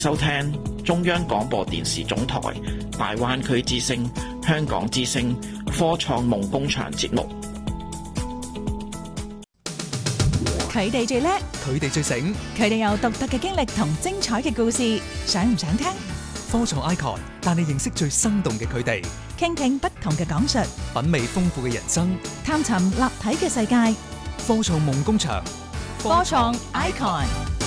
收聽中央廣播電視總台大灣區之聲、香港之聲、科創夢工場節目。 佢哋最叻， 佢哋最醒， 佢哋有獨特嘅經歷同精彩嘅故事，想唔想聽？ 科創 icon 帶你認識最生動嘅佢哋， 傾聽不同嘅講述， 品味豐富嘅人生， 探尋立體嘅世界。 科創夢工場， 科創 icon。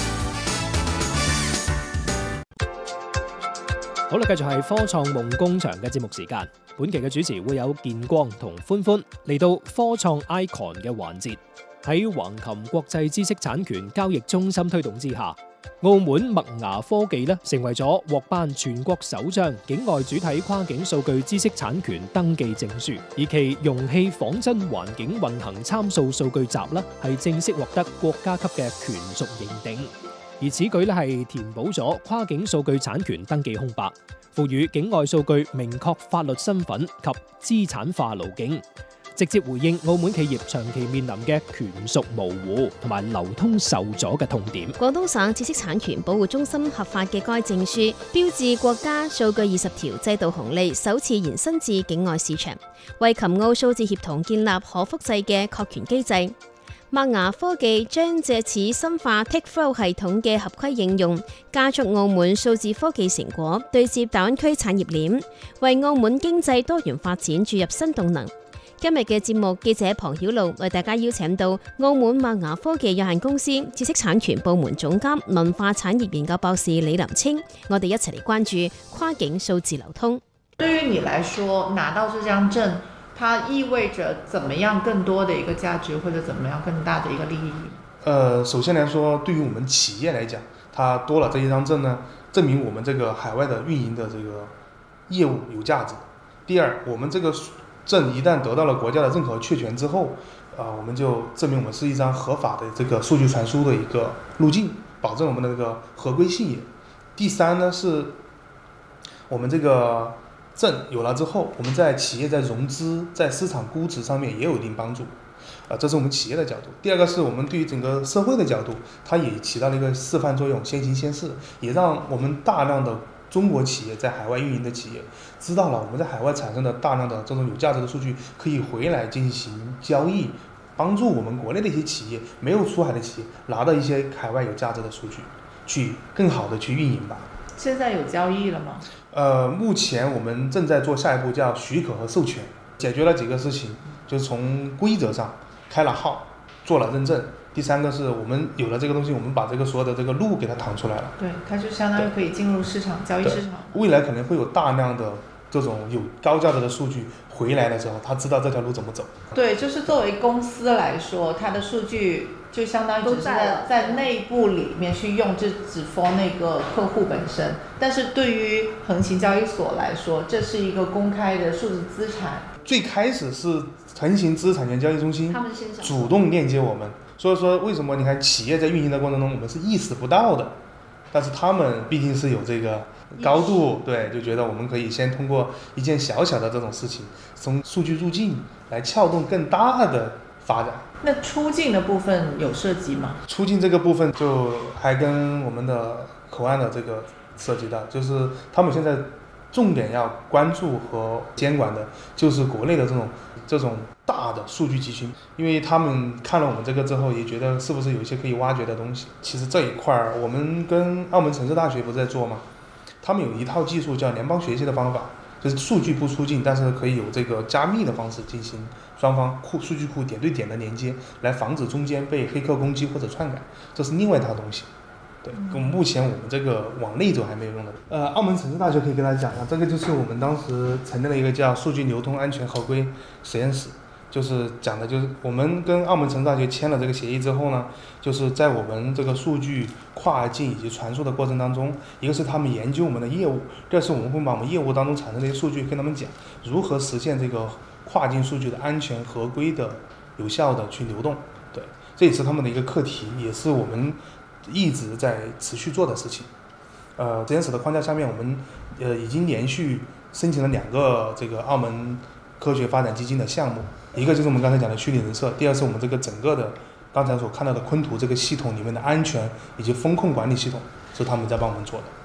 好啦，繼續係科創夢工場嘅節目時間。本期嘅主持會有建光同歡歡嚟到科創 icon 嘅環節。喺橫琴國際知識產權交易中心推動之下，澳門麥芽科技成為咗獲頒全國首張境外主體跨境數據知識產權登記證書，而其容器仿真環境運行參數數據集係正式獲得國家級嘅權屬認定。而此舉係填補咗跨境數據產權登記空白，賦予境外數據明確法律身份及資產化路徑，直接回應澳門企業長期面臨嘅權屬模糊同埋流通受阻嘅痛點。 廣東省知識產權保護中心合發嘅該證書，標誌國家數據20條制度紅利首次延伸至境外市場，為琴澳數字協同建立可複製嘅確權機制。麥芽科技將借此深化 TakeFlow 系統嘅合規應用，加速澳門數字科技成果對接大灣區產業鏈，為澳門經濟多元發展注入新動能。今日嘅節目，記者龐曉露為大家邀請到澳門麥芽科技有限公司知識產權部門總監、文化產業研究博士李林清，我哋一齊嚟關注跨境數字流通。 對於你來說，拿到這張證，它意味着怎麼樣更多的一個價值，或者怎麼樣更大的一個利益？ 首先來說，對於我們企業來講，它多了這一張證呢，證明我們這個海外的運營的這個業務有價值。第二，我們這個證一旦得到了國家的認可確權之後，我們就證明我們是一張合法的這個數據傳輸的一個路徑，保證我們的這個合規性也。第三呢，是我們這個證有了之後，我們在企業在融資、在市場估值上面也有一定幫助，這是我們企業的角度。第二個是我們對於整個社會的角度，它也起到了一個示範作用，先行先試，也讓我們大量的中國企業在海外運營的企業知道了我們在海外產生的大量的這種有價值的數據可以回來進行交易，幫助我們國內的一些企業沒有出海的企業拿到一些海外有價值的數據，去更好的去運營吧。 現在有交易了嗎？ 目前我們正在做下一步叫許可和授權，解決了幾個事情，就是從規則上開了號，做了認證。第三個是我們有了這個東西，我們把這個所有的這個路給它彈出來了。 對，它就相當於可以進入市場交易市場。 未來可能會有大量的這種有高價值的數據回來的時候，他知道這條路怎麼走。 對，就是作為公司來說，它的數據就相當於只是在內部裡面去用，就只 for 那個客戶本身。但是對於橫琴交易所來說，這是一個公開的數字資產。 最開始是橫琴知識產權交易中心主動鏈接我們，所以說為什麼你看企業在運營的過程中，我們是意識不到的，但是他們畢竟是有這個高度，對，就覺得我們可以先通過一件小小的這種事情，從數據入境來撬動更大的發展。 那出境的部分有涉及嗎？ 出境這個部分就還跟我們的口岸的這個涉及到，就是他們現在重點要關注和監管的就是國內的這種大的數據集群，因為他們看了我們這個之後，也覺得是不是有一些可以挖掘的東西。其實這一塊我們跟澳門城市大學不是在做嗎？他們有一套技術叫聯邦學習的方法，就是數據不出境，但是可以有這個加密的方式進行雙方數據庫點對點的連接，來防止中間被黑客攻擊或者篡改，這是另外一套東西。對，目前我們這個往內走還沒有用的。澳門城市大學可以跟大家講一下，這個就是我們當時成立了一個叫數據流通安全合規實驗室，就是講的就是我們跟澳門城市大學簽了這個協議之後呢，就是在我們這個數據跨境以及傳輸的過程當中，一個是他們研究我們的業務，第二是我們會把我們業務當中產生的一些數據跟他們講如何實現這個跨境數據的安全合規的有效的去流動。對，這也是他們的一個課題，也是我們一直在持續做的事情。實驗室的框架下面，我們已經連續申請了2個這個澳門科學發展基金的項目，一個就是我們剛才講的虛擬人設，第二是我們這個整個的剛才所看到的昆圖這個系統裡面的安全以及風控管理系統，是他們在幫我們做的。